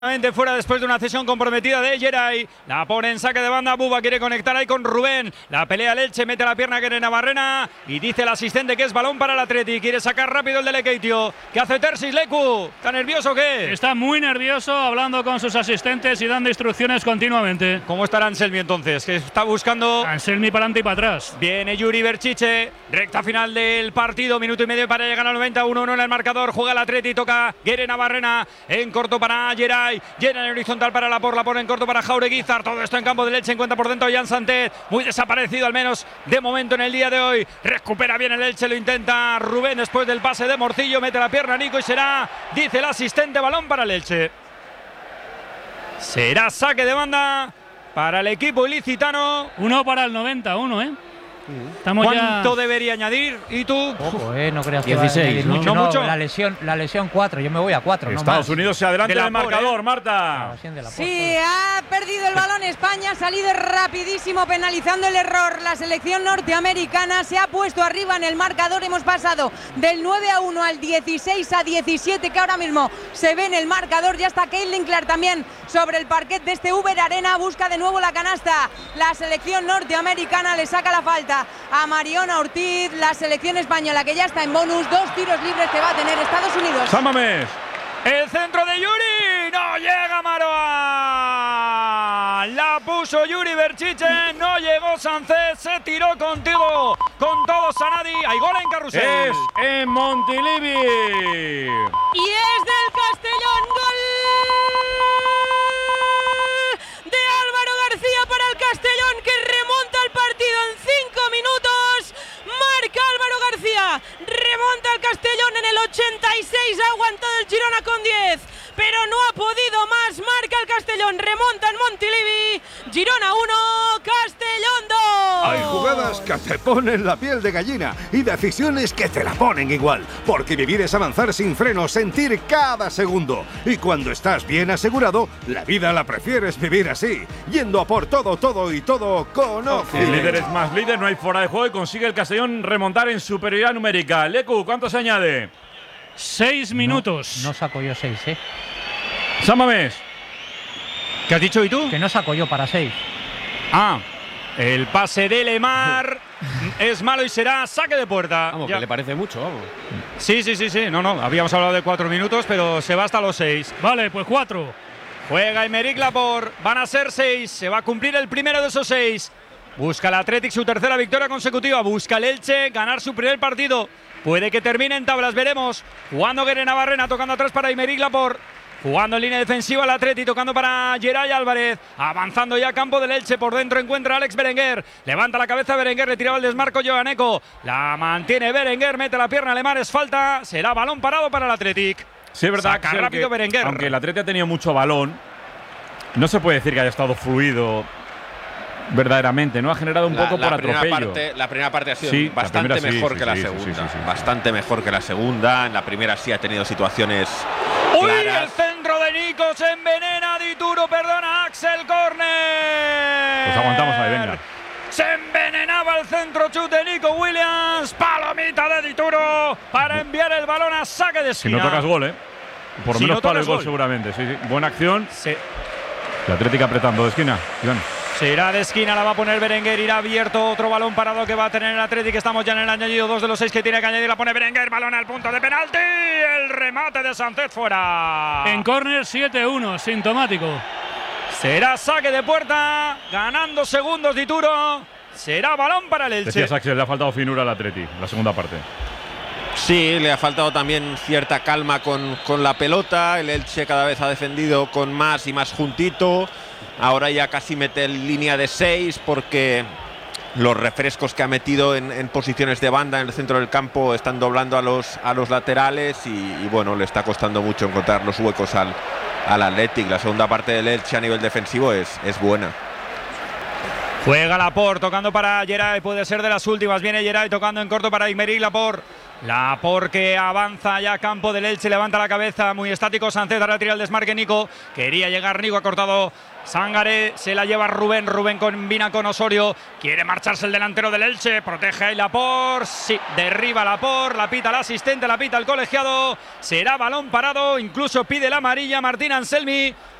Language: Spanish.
Fuera después de una cesión comprometida de Geray. La pone en saque de banda. Buba quiere conectar ahí con Rubén. La pelea Elche, mete la pierna Guerena Barrena. Y dice el asistente que es balón para el Atleti. Quiere sacar rápido el de Lekeitio. ¿Qué hace Tersis, Leku? ¿Está nervioso o qué? Está muy nervioso, hablando con sus asistentes y dando instrucciones continuamente. ¿Cómo estará Anselmi entonces? Que está buscando. Anselmi para adelante y para atrás. Viene Yuri Berchiche. Recta final del partido. Minuto y medio para llegar al 90. 1-1 en el marcador. Juega el Atleti. Toca Guerena Barrena. En corto para Geray. Llena en horizontal para la pone en corto para Jaureguizar. Todo esto en campo de Elche. Encuentra por dentro Jan Santet. Muy desaparecido al menos de momento en el día de hoy. Recupera bien el Elche. Lo intenta Rubén después del pase de Morcillo. Mete la pierna Nico y será, dice el asistente, balón para el Elche. Será saque de banda para el equipo ilicitano. 1 para el 91, ¿eh? Estamos ¿Cuánto debería añadir? ¿Y tú? Poco, no creas que 16, va a mucho. ¿No mucho? La lesión 4, yo me voy a 4. Estados Unidos se adelanta del marcador, Marta. Sí, ha perdido el balón España, ha salido rapidísimo penalizando el error. La selección norteamericana se ha puesto arriba en el marcador. Hemos pasado del 9-1 al 16-17 que ahora mismo se ve en el marcador. Ya está Caitlin Clark también sobre el parquet de este Uber Arena. Busca de nuevo la canasta. La selección norteamericana le saca la falta a Mariona Ortiz. La selección española que ya está en bonus. 2 tiros libres que va a tener Estados Unidos. Sámames. El centro de Yuri. No llega Maroa. La puso Yuri Berchiche. No llegó Sánchez. Se tiró contigo. Con todo Sanadi. Hay gol en Carrusel. Es en Montilivi. Y es del Castellón. Gol de Álvaro García para el Castellón, que remonta el partido en 5 minutos. Marca Álvaro García. Remonta el Castellón en el 86. Ha aguantado el Girona con 10, pero no ha podido más. Marca el Castellón. Remonta en Montilivi. Girona 1, Castellón 2. Hay jugadas que te ponen la piel de gallina y decisiones que te la ponen igual. Porque vivir es avanzar sin freno, sentir cada segundo. Y cuando estás bien asegurado, la vida la prefieres vivir así. Yendo a por todo, todo y todo con Ofi. El líder es más líder, no hay fuera de juego y consigue el Castellón remontar en superioridad numérica. Leku, ¿cuánto se añade? 6 minutos. No saco yo 6, Sámames. ¿Qué has dicho y tú? Que no saco yo para 6. El pase de Lemar es malo y será saque de puerta. Vamos, que le parece mucho, vamos. Sí. No, habíamos hablado de 4 minutos, pero se va hasta los 6. Vale, pues 4. Juega Aymeric Laporte, van a ser 6, se va a cumplir el primero de esos 6. Busca el Athletic su tercera victoria consecutiva, busca el Elche ganar su primer partido. Puede que termine en tablas, veremos. Jugando Guerena Barrena, tocando atrás para Aymeric Laporte. Jugando en línea defensiva el Atleti, tocando para Geray Álvarez. Avanzando ya a campo del Elche, por dentro encuentra a Alex Berenguer. Levanta la cabeza Berenguer, le tiraba el desmarco Joaneco. La mantiene Berenguer, mete la pierna Lemar, es falta. Será balón parado para el Athletic. Sí, es verdad. Saca rápido Berenguer. Aunque el Atleti ha tenido mucho balón, no se puede decir que haya estado fluido verdaderamente, ¿no? Ha generado un poco por atropello. La primera parte ha sido bastante mejor que la segunda. Bastante mejor que la segunda. En la primera sí ha tenido situaciones claras. El centro de Nico se envenena. Dituro, perdona, Axel, córner. Pues aguantamos ahí, venga. Se envenenaba el centro, chute Nico Williams. Palomita de Dituro para enviar el balón a saque de esquina. Si no tocas gol, por lo si menos no palo el gol gol seguramente. Sí. Buena acción. Sí. La Atlética apretando de esquina. Iván. Será de esquina, la va a poner Berenguer, irá abierto otro balón parado que va a tener el Athletic. Estamos ya en el añadido 2 de los 6 que tiene que añadir, la pone Berenguer, balón al punto de penalti, el remate de Sánchez fuera. En córner 7-1, sintomático. Será saque de puerta, ganando segundos Dituro, será balón para el Elche. Decías, Axel, le ha faltado finura al Atleti, la segunda parte. Sí, le ha faltado también cierta calma con la pelota. El Elche cada vez ha defendido con más y más juntito. Ahora ya casi mete en línea de 6 porque los refrescos que ha metido en posiciones de banda en el centro del campo están doblando a los laterales y bueno, le está costando mucho encontrar los huecos al Athletic. La segunda parte del Elche a nivel defensivo es buena. Juega Laporte, tocando para Geray, puede ser de las últimas. Viene Geray tocando en corto para Aymeric Laporte. Laporte que avanza ya a campo del Elche, levanta la cabeza, muy estático Sánchez, ahora tira el desmarque Nico, quería llegar Nico, ha cortado Sangaré, se la lleva Rubén, Rubén combina con Osorio, quiere marcharse el delantero del Elche, protege ahí Laporte, sí, derriba Laporte, la pita el asistente, la pita el colegiado, será balón parado, incluso pide la amarilla Martín Anselmi.